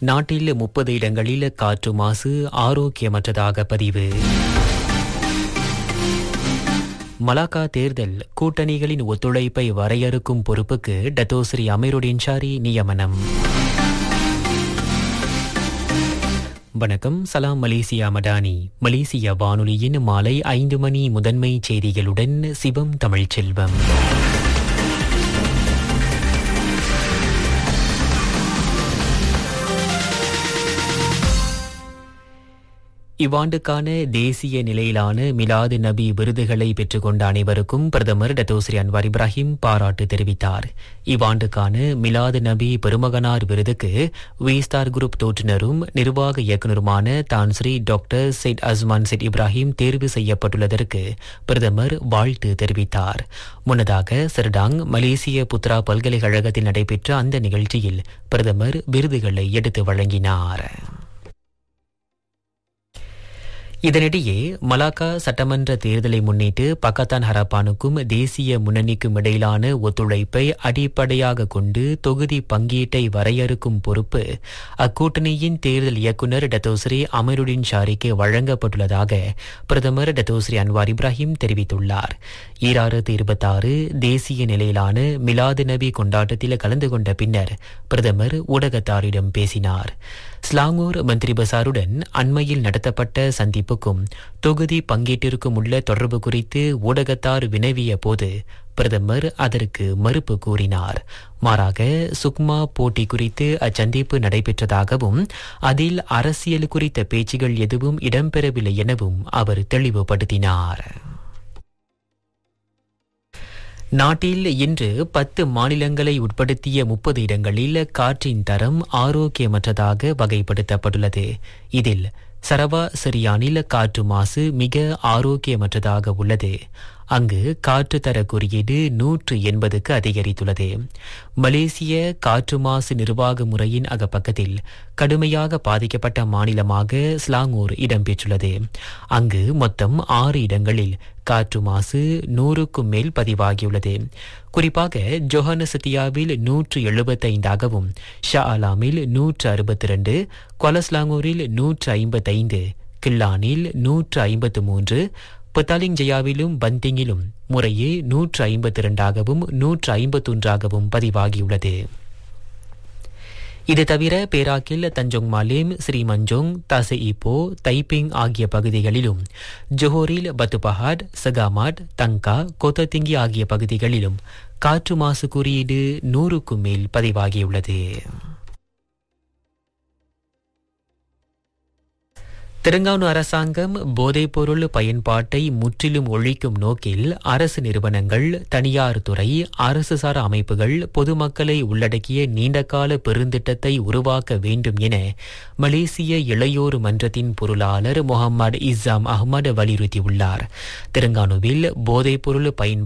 நாட்டில் 30 இடங்களில் காற்று மாசு ஆரோக்கியமற்றதாக பதிவு. மலாக்கா தேர்தல் கூட்டணிகளின் ஒத்துழைப்பை வரையறுக்கும் பொறுப்புக்கு டத்தோஸ்ரீ அமீருடின் ஷாரி நியமனம். வணக்கம், சலாம் மலேசியா மடானி. மலேசியா வானொலியின் மாலை 5 மணி முதன்மை செய்திகளுடன் சிவம் தமிழ்ச்செல்வம். இவ்வாண்டுக்கான தேசிய நிலையிலான மிலாது நபி விருதுகளை பெற்றுக்கொண்ட அனைவருக்கும் பிரதமர் டத்தோஸ்ரீ அன்வார் இப்ராஹிம் பாராட்டு தெரிவித்தார். இவ்வாண்டுக்கான மிலாது நபி பெருமகனார் விருதுக்கு வீஸ்தார் குரூப் தோற்றுநரும் நிர்வாக இயக்குநருமான Tan Sri doctor set அஸ்மான் set Ibrahim தேர்வு செய்யப்பட்டுள்ளதற்கு பிரதமர் வாழ்த்து தெரிவித்தார். முன்னதாக செர்டாங் மலேசிய புத்ரா பல்கலைக்கழகத்தில் நடைபெற்ற அந்த நிகழ்ச்சியில் பிரதமர் விருதுகளை எடுத்து வழங்கினார். இதனிடையே மலாக்கா சட்டமன்ற தேர்தலை முன்னிட்டு பக்கத்தான் ஹரப்பானுக்கும் தேசிய முன்னணிக்கும் இடையிலான ஒத்துழைப்பை அடிப்படையாக கொண்டு தொகுதி பங்கீட்டை வரையறுக்கும் பொறுப்பு அக்கூட்டணியின் தேர்தல் இயக்குநர் டத்தோஸ்ரீ அமீருடின் ஷாரிக்கு வழங்கப்பட்டுள்ளதாக பிரதமர் டத்தோஸ்ரீ அன்வார் இப்ராஹிம் தெரிவித்துள்ளார். 2026 தேசிய நிலையிலான மிலாது நபி கொண்டாட்டத்தில் கலந்து கொண்ட பின்னர் பிரதமர் ஊடகத்தாரிடம் பேசினார். ஸ்லாங்கூர் மந்திரி பசாருடன் அண்மையில் நடத்தப்பட்ட சந்திப்புக்கும் தொகுதி பங்கீட்டிற்கும் உள்ள தொடர்பு குறித்து ஊடகத்தார் வினவிய போது பிரதமர் அதற்கு மறுப்பு கூறினார். மாறாக சுக்மா போட்டி குறித்து அச்சந்திப்பு நடைபெற்றதாகவும் அதில் அரசியல் குறித்த பேச்சுகள் எதுவும் இடம்பெறவில்லை எனவும் அவர் தெளிவுபடுத்தினார். நாட்டில் இன்று 10 மாநிலங்களை உட்படுத்திய 30 இடங்களில் காற்றின் தரம் ஆரோக்கியமற்றதாக வகைப்படுத்தப்பட்டுள்ளது. இதில் சரவா சிரியானில் காற்று மாசு மிக ஆரோக்கியமற்றதாக உள்ளது. அங்கு காற்று தர குறியீடு 180க்கு அதிகரித்துள்ளது. மலேசிய காற்று மாசு நிர்வாக முறையின் அகப்பக்கத்தில் கடுமையாக பாதிக்கப்பட்ட மாநிலமாக ஸ்லாங்கூர் இடம்பெற்றுள்ளது. அங்கு மொத்தம் 6 இடங்களில் காற்று மாசு 100க்கும் மேல் பதிவாகியுள்ளது. குறிப்பாக ஜோஹன்னசிட்டியாவில் 175ஆகவும், ஷா அலாமில் 162, குவாலஸ்லாங்கூரில் 155, கில்லானில் 153, பத்தாலிங் ஜயாவிலும் பந்திங்கிலும் முறையே 152ஆகவும் 151ஆகவும் பதிவாகியுள்ளது. இது தவிர பேராக்கில் தஞ்சோங் மாலிம், ஸ்ரீமஞ்சோங், தாசெஇப்போ, தைப்பிங் ஆகிய பகுதிகளிலும், ஜோஹோரில் பத்துபஹாட், சகாமாட், தங்கா, கோத்தத்திங்கி ஆகிய பகுதிகளிலும் காற்று மாசு குறியீடு 100க்கும் மேல் பதிவாகியுள்ளது. தெலுங்கானா அரசாங்கம் போதைப்பொருள் பயன்பாட்டை முற்றிலும் ஒழிக்கும் நோக்கில் அரசு நிறுவனங்கள், தனியார் துறை, அரசுசார் அமைப்புகள், பொதுமக்களை உள்ளடக்கிய நீண்டகால பெருந்திட்டத்தை உருவாக்க வேண்டும் என மலேசிய இளையோர் மன்றத்தின் பொருளாளர் முகமது இஸ்ஸாம் அஹ்மத் வலியுறுத்தியுள்ளார். தெலுங்கானாவில் போதைப்பொருள் பயன்பாடு